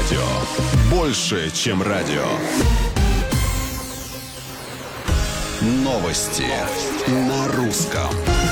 радио. Больше, чем радио. Новости на русском.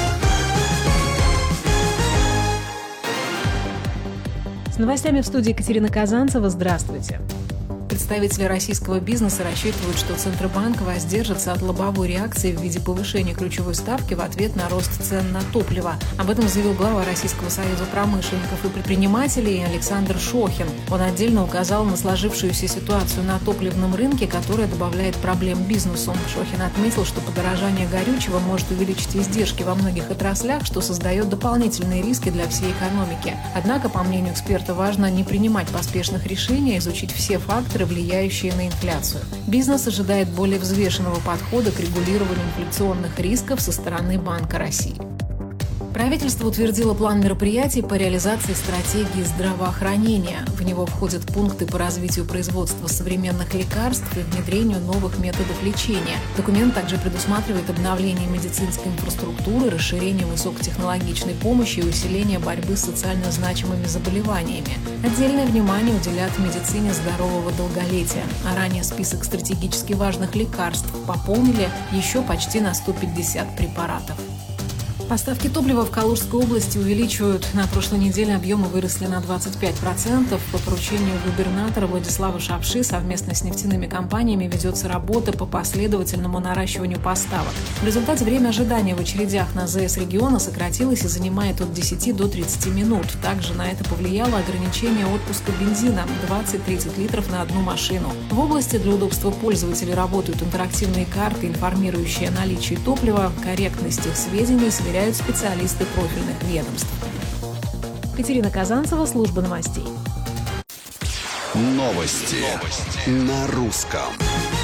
С новостями в студии Екатерина Казанцева. Здравствуйте. Представители российского бизнеса рассчитывают, что Центробанк воздержится от лобовой реакции в виде повышения ключевой ставки в ответ на рост цен на топливо. Об этом заявил глава Российского союза промышленников и предпринимателей Александр Шохин. Он отдельно указал на сложившуюся ситуацию на топливном рынке, которая добавляет проблем бизнесу. Шохин отметил, что подорожание горючего может увеличить издержки во многих отраслях, что создает дополнительные риски для всей экономики. Однако, по мнению эксперта, важно не принимать поспешных решений, а изучить все факторы, влияющие на инфляцию. Бизнес ожидает более взвешенного подхода к регулированию инфляционных рисков со стороны Банка России. Правительство утвердило план мероприятий по реализации стратегии здравоохранения. В него входят пункты по развитию производства современных лекарств и внедрению новых методов лечения. Документ также предусматривает обновление медицинской инфраструктуры, расширение высокотехнологичной помощи и усиление борьбы с социально значимыми заболеваниями. Отдельное внимание уделят медицине здорового долголетия. А ранее список стратегически важных лекарств пополнили еще почти на 150 препаратов. Поставки топлива в Калужской области увеличивают. На прошлой неделе объемы выросли на 25%. По поручению губернатора Владислава Шапши совместно с нефтяными компаниями ведется работа по последовательному наращиванию поставок. В результате время ожидания в очередях на ЗС региона сократилось и занимает от 10 до 30 минут. Также на это повлияло ограничение отпуска бензина – 20-30 литров на одну машину. В области для удобства пользователей работают интерактивные карты, информирующие о наличии топлива, корректность их сведений сверяют специалисты профильных ведомств. Екатерина Казанцева, служба новостей. Новости на русском.